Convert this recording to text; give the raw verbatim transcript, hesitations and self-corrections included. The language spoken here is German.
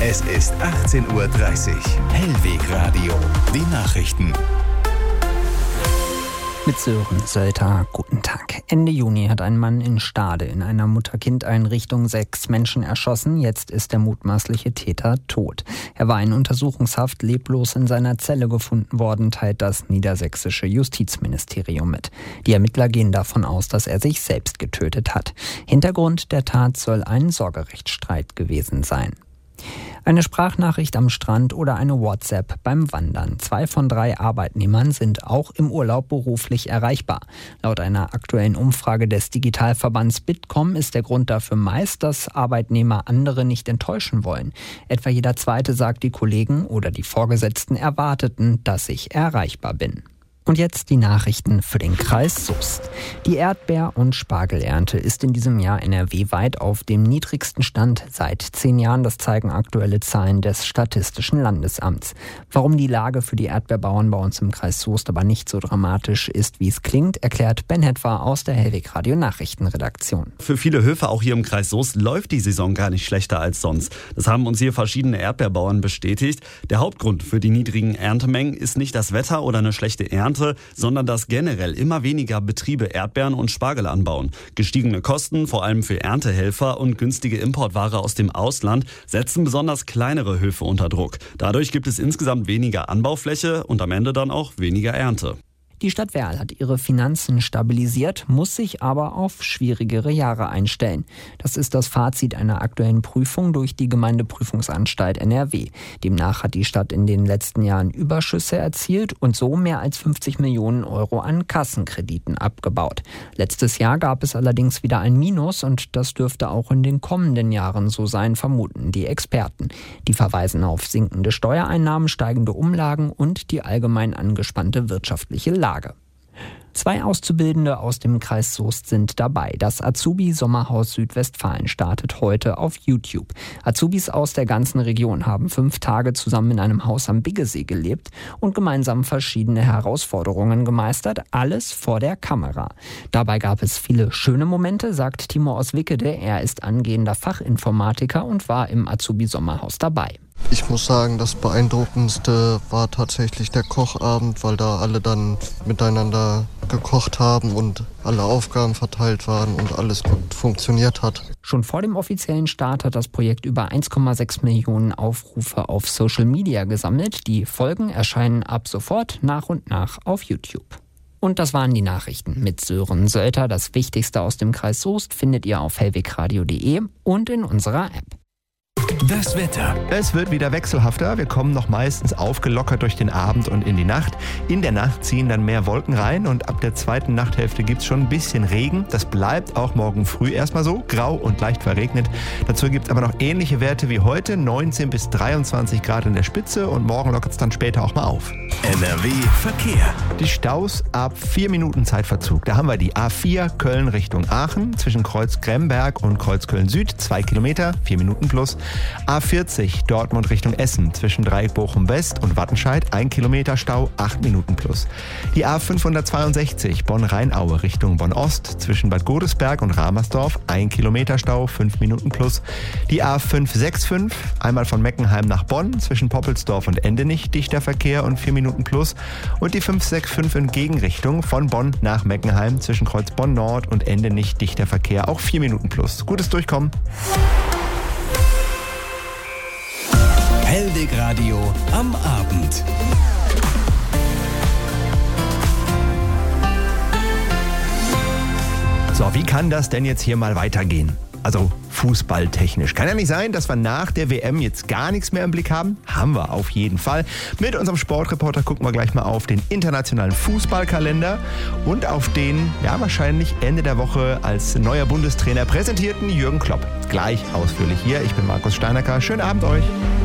Es ist achtzehn Uhr dreißig. Hellweg Radio. Die Nachrichten. Mit Sören Sölter, guten Tag. Ende Juni hat ein Mann in Stade in einer Mutter-Kind-Einrichtung sechs Menschen erschossen. Jetzt ist der mutmaßliche Täter tot. Er war in Untersuchungshaft leblos in seiner Zelle gefunden worden, teilt das niedersächsische Justizministerium mit. Die Ermittler gehen davon aus, dass er sich selbst getötet hat. Hintergrund der Tat soll ein Sorgerechtsstreit gewesen sein. Eine Sprachnachricht am Strand oder eine WhatsApp beim Wandern. Zwei von drei Arbeitnehmern sind auch im Urlaub beruflich erreichbar. Laut einer aktuellen Umfrage des Digitalverbands Bitkom ist der Grund dafür meist, dass Arbeitnehmer andere nicht enttäuschen wollen. Etwa jeder Zweite sagt, die Kollegen oder die Vorgesetzten erwarteten, dass ich erreichbar bin. Und jetzt die Nachrichten für den Kreis Soest. Die Erdbeer- und Spargelernte ist in diesem Jahr N R W-weit auf dem niedrigsten Stand seit zehn Jahren. Das zeigen aktuelle Zahlen des Statistischen Landesamts. Warum die Lage für die Erdbeerbauern bei uns im Kreis Soest aber nicht so dramatisch ist, wie es klingt, erklärt Ben Hetwa aus der Hellweg Radio Nachrichtenredaktion. Für viele Höfe auch hier im Kreis Soest läuft die Saison gar nicht schlechter als sonst. Das haben uns hier verschiedene Erdbeerbauern bestätigt. Der Hauptgrund für die niedrigen Erntemengen ist nicht das Wetter oder eine schlechte Ernte, sondern dass generell immer weniger Betriebe Erdbeeren und Spargel anbauen. Gestiegene Kosten, vor allem für Erntehelfer und günstige Importware aus dem Ausland, setzen besonders kleinere Höfe unter Druck. Dadurch gibt es insgesamt weniger Anbaufläche und am Ende dann auch weniger Ernte. Die Stadt Werl hat ihre Finanzen stabilisiert, muss sich aber auf schwierigere Jahre einstellen. Das ist das Fazit einer aktuellen Prüfung durch die Gemeindeprüfungsanstalt N R W. Demnach hat die Stadt in den letzten Jahren Überschüsse erzielt und so mehr als fünfzig Millionen Euro an Kassenkrediten abgebaut. Letztes Jahr gab es allerdings wieder ein Minus und das dürfte auch in den kommenden Jahren so sein, vermuten die Experten. Die verweisen auf sinkende Steuereinnahmen, steigende Umlagen und die allgemein angespannte wirtschaftliche Lage. Lage. Zwei Auszubildende aus dem Kreis Soest sind dabei. Das Azubi-Sommerhaus Südwestfalen startet heute auf YouTube. Azubis aus der ganzen Region haben fünf Tage zusammen in einem Haus am Biggesee gelebt und gemeinsam verschiedene Herausforderungen gemeistert, alles vor der Kamera. Dabei gab es viele schöne Momente, sagt Timo aus Wickede. Er ist angehender Fachinformatiker und war im Azubi-Sommerhaus dabei. Ich muss sagen, das Beeindruckendste war tatsächlich der Kochabend, weil da alle dann miteinander gekocht haben und alle Aufgaben verteilt waren und alles gut funktioniert hat. Schon vor dem offiziellen Start hat das Projekt über eins Komma sechs Millionen Aufrufe auf Social Media gesammelt. Die Folgen erscheinen ab sofort nach und nach auf YouTube. Und das waren die Nachrichten mit Sören Sölter. Das Wichtigste aus dem Kreis Soest findet ihr auf hellwegradio punkt de und in unserer App. Das Wetter. Es wird wieder wechselhafter. Wir kommen noch meistens aufgelockert durch den Abend und in die Nacht. In der Nacht ziehen dann mehr Wolken rein und ab der zweiten Nachthälfte gibt es schon ein bisschen Regen. Das bleibt auch morgen früh erstmal so, grau und leicht verregnet. Dazu gibt es aber noch ähnliche Werte wie heute, neunzehn bis dreiundzwanzig Grad in der Spitze und morgen lockert es dann später auch mal auf. N R W Verkehr. Die Staus ab vier Minuten Zeitverzug. Da haben wir die A vier Köln Richtung Aachen zwischen Kreuz Gremberg und Kreuz Köln Süd, zwei Kilometer, vier Minuten plus. A vierzig Dortmund Richtung Essen zwischen Dreieck Bochum West und Wattenscheid, ein Kilometer Stau, acht Minuten plus. Die A fünfhundertzweiundsechzig Bonn-Rheinaue Richtung Bonn-Ost zwischen Bad Godesberg und Ramersdorf, ein Kilometer Stau, fünf Minuten plus. Die A fünfhunderfünfundsechzig einmal von Meckenheim nach Bonn zwischen Poppelsdorf und Endenich, dichter Verkehr und vier Minuten plus. Und die fünfhunderfünfundsechzig in Gegenrichtung von Bonn nach Meckenheim zwischen Kreuz Bonn Nord und Endenich, dichter Verkehr, auch vier Minuten plus. Gutes Durchkommen. Hellweg Radio am Abend. So, wie kann das denn jetzt hier mal weitergehen? Also fußballtechnisch. Kann ja nicht sein, dass wir nach der W M jetzt gar nichts mehr im Blick haben. Haben wir auf jeden Fall. Mit unserem Sportreporter gucken wir gleich mal auf den internationalen Fußballkalender und auf den, ja wahrscheinlich Ende der Woche als neuer Bundestrainer präsentierten Jürgen Klopp. Gleich ausführlich hier. Ich bin Markus Steinecker. Schönen Abend euch.